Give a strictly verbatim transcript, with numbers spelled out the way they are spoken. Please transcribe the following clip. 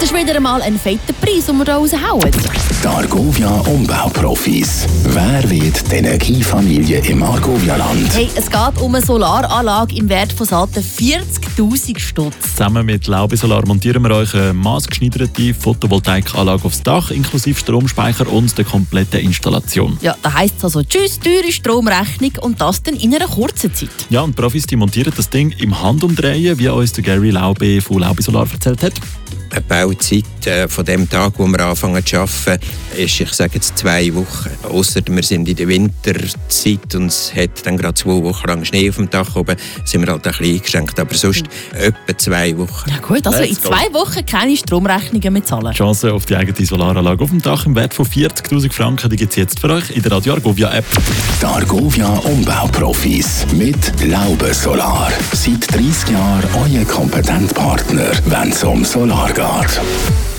ist wieder einmal ein fetter Preis, den wir hier raushauen. Die Argovia Umbauprofis. Wer wird die Energiefamilie im Argovia-Land? Hey, es geht um eine Solaranlage im Wert von satten vierzigtausend Stutz. Zusammen mit Laube Solar montieren wir euch eine maßgeschneiderte Photovoltaikanlage aufs Dach, inklusive Stromspeicher und der kompletten Installation. Ja, das heisst also tschüss, teure Stromrechnung und das dann in einer kurzen Zeit. Ja, und die Profis die montieren das Ding im Handumdrehen, wie uns der Gary Laube von Laube Solar erzählt hat. Eine Bauzeit äh, von dem Tag, wo wir anfangen zu arbeiten, ist, ich sage jetzt, zwei Wochen. Ausser wir sind in der Winterzeit und es hat dann gerade zwei Wochen lang Schnee auf dem Dach oben, sind wir halt ein bisschen eingeschränkt. Aber sonst mhm. etwa zwei Wochen. Ja gut, also in zwei Wochen keine Stromrechnungen mehr zahlen. Die Chance auf die eigene Solaranlage auf dem Dach im Wert von vierzigtausend Franken, die gibt es jetzt für euch in der Radio Argovia App. Die Argovia Umbauprofis mit Laube Solar. Seit dreissig Jahren euer kompetenter Partner, wenn es um Solar geht.